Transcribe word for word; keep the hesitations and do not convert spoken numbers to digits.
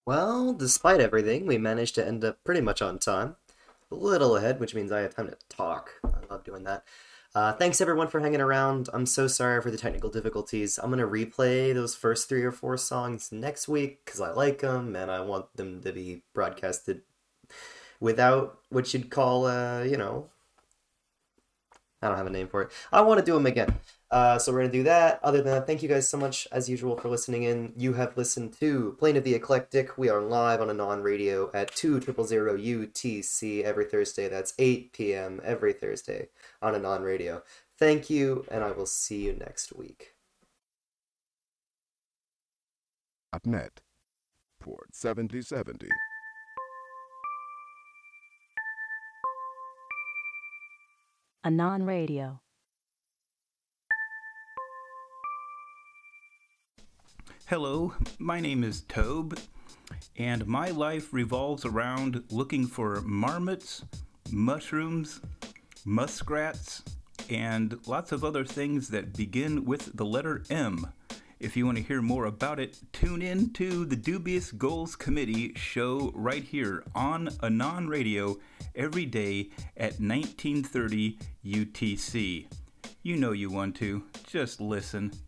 Well, despite everything, we managed to end up pretty much on time. A little ahead, which means I have time to talk. I love doing that. Uh, thanks everyone for hanging around. I'm so sorry for the technical difficulties. I'm gonna replay those first three or four songs next week because I like them and I want them to be broadcasted without what you'd call, uh, you know, I don't have a name for it. I want to do them again. Uh, so we're gonna do that. Other than that, thank you guys so much as usual for listening in. You have listened to Plane of the Eclectic. We are live on a non-radio at two triple zero U T C every Thursday. That's eight p m every Thursday on a non-radio. Thank you, and I will see you next week. Net Port seventy seventy. A non-radio. Hello, my name is Tobe, and my life revolves around looking for marmots, mushrooms, muskrats, and lots of other things that begin with the letter M. If you want to hear more about it, tune in to the Dubious Goals Committee show right here on Anon Radio every day at nineteen thirty U T C. You know you want to. Just listen.